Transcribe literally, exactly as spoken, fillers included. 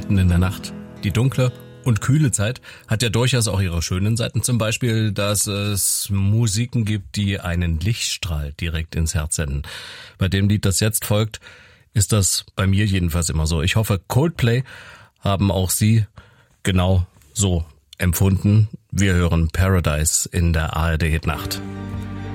mitten in der Nacht. Die dunkle und kühle Zeit hat ja durchaus auch ihre schönen Seiten. Zum Beispiel, dass es Musiken gibt, die einen Lichtstrahl direkt ins Herz senden. Bei dem Lied, das jetzt folgt, ist das bei mir jedenfalls immer so. Ich hoffe, Coldplay haben auch Sie genau so empfunden. Wir hören Paradise in der A R D Hit Nacht.